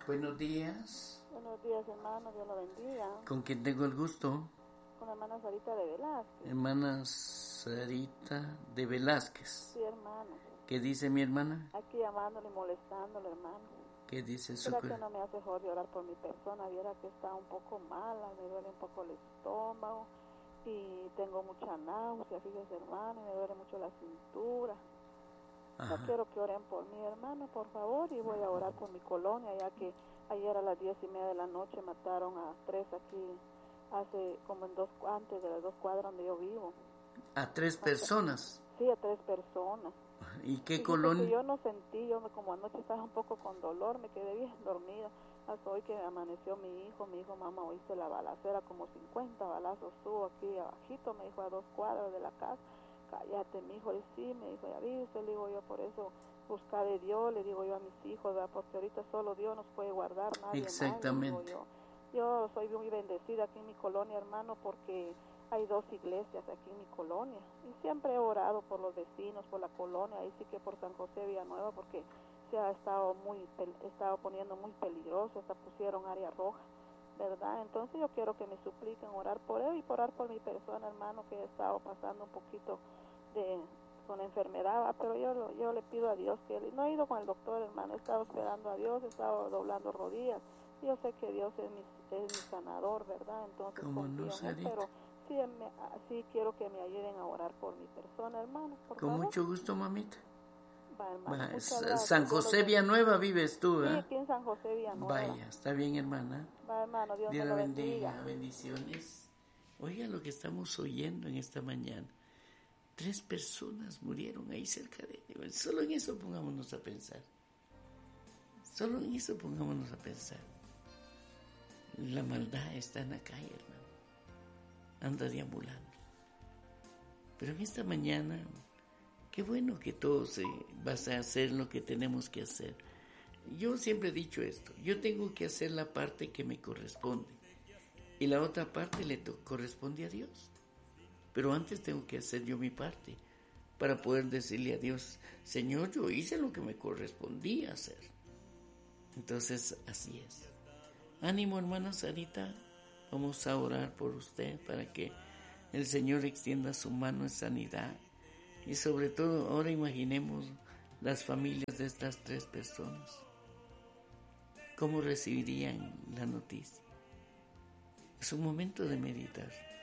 Buenos días. Buenos días, hermano, Dios lo bendiga. ¿Con quién tengo el gusto? Con la hermana Sarita de Velázquez. Hermana Sarita de Velázquez. Sí, hermano. ¿Qué dice mi hermana? Aquí llamándole y molestándole, hermano. ¿Qué dice su que no me hace favor de orar por mi persona. Viera que está un poco mala, me duele un poco el estómago y tengo mucha náusea, fíjese, hermano, y me duele mucho la cintura. No quiero que oren por mi hermano, por favor, y voy a orar por mi colonia, ya que ayer a las 10:30 de la noche mataron a 3 aquí, antes de las 2 cuadras donde yo vivo. ¿A 3 personas? Sí, a 3 personas. ¿Y qué colonia? Yo no sentí, como anoche estaba un poco con dolor, me quedé bien dormida. Hasta hoy que amaneció mi hijo, mamá, oíste la balacera, como 50 balazos tuvo aquí abajito, me dijo, a 2 cuadras de la casa. Cállate, mi hijo, y sí, me dijo, ya viste, le digo yo, por eso busca de Dios, le digo yo a mis hijos, ¿verdad? Porque ahorita solo Dios nos puede guardar, nadie Exactamente. más, digo yo soy muy bendecida aquí en mi colonia, hermano, porque hay 2 iglesias aquí en mi colonia, y siempre he orado por los vecinos, por la colonia, ahí sí que por San José Villanueva, porque se ha estado poniendo muy peligroso, hasta pusieron área roja, ¿verdad? Entonces yo quiero que me supliquen orar por él y orar por mi persona, hermano, que he estado pasando un poquito con enfermedad, pero yo le pido a Dios que no he ido con el doctor, hermano, he estado esperando a Dios, he estado doblando rodillas. Yo sé que Dios es mi sanador, ¿verdad? Entonces confío en él, pero sí quiero que me ayuden a orar por mi persona, hermano, por Con favor. mucho gusto, mamita. Va, hermano, San José Villanueva vives tú, ¿eh? Sí, aquí en San José Villanueva. Vaya, está bien, hermana. Va, hermano, Dios la lo bendiga. Bendiciones. Oiga lo que estamos oyendo en esta mañana. 3 personas murieron ahí cerca de él. Solo en eso pongámonos a pensar. La maldad está en la calle, hermano. Anda deambulando. Pero en esta mañana, qué bueno que todos vas a hacer lo que tenemos que hacer. Yo siempre he dicho esto. Yo tengo que hacer la parte que me corresponde. Y la otra parte le corresponde a Dios. Pero antes tengo que hacer yo mi parte para poder decirle a Dios, Señor, yo hice lo que me correspondía hacer. Entonces, así es. Ánimo, hermana Sarita, vamos a orar por usted para que el Señor extienda su mano en sanidad. Y sobre todo, ahora imaginemos las familias de estas 3 personas. ¿Cómo recibirían la noticia? Es un momento de meditar.